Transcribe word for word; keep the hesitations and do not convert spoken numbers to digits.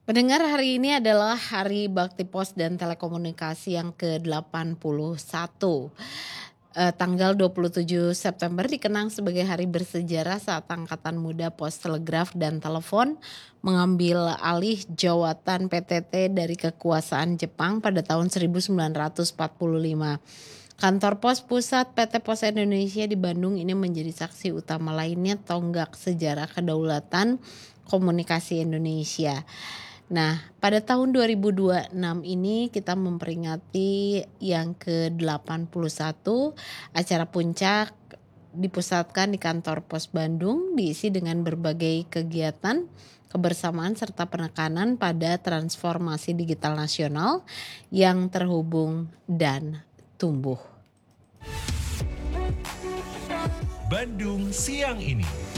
Pendengar, hari ini adalah Hari Bakti Pos dan Telekomunikasi yang ke delapan puluh satu. Eee, tanggal dua puluh tujuh September dikenang sebagai hari bersejarah saat Angkatan Muda Pos Telegraf dan Telepon mengambil alih jawatan P T T dari kekuasaan Jepang pada tahun seribu sembilan ratus empat puluh lima. Kantor Pos Pusat P T Pos Indonesia di Bandung ini menjadi saksi utama lainnya tonggak sejarah kedaulatan komunikasi Indonesia. Nah, pada tahun dua ribu dua puluh enam ini kita memperingati yang ke delapan puluh satu. Acara puncak dipusatkan di kantor Pos Bandung, diisi dengan berbagai kegiatan, kebersamaan serta penekanan pada transformasi digital nasional yang terhubung dan tumbuh. Bandung siang ini.